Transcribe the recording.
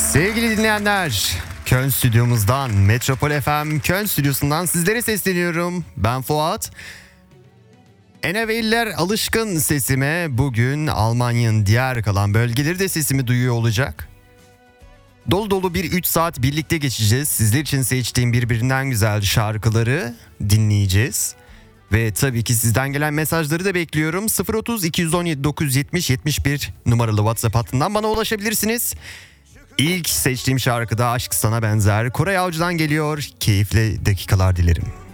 Sevgili dinleyenler, Köln stüdyomuzdan, Metropol FM Köln stüdyosundan sizlere sesleniyorum. Ben Fuat. Eneveliler alışkın sesime, bugün Almanya'nın diğer kalan bölgeleri de sesimi duyuyor olacak. Dolu dolu bir 3 saat birlikte geçeceğiz. Sizler için seçtiğim birbirinden güzel şarkıları dinleyeceğiz. Ve tabii ki sizden gelen mesajları da bekliyorum. 030 217 970 71 numaralı WhatsApp hattından bana ulaşabilirsiniz. İlk seçtiğim şarkıda Aşk Sana Benzer. Koray Avcı'dan geliyor. Keyifli dakikalar dilerim.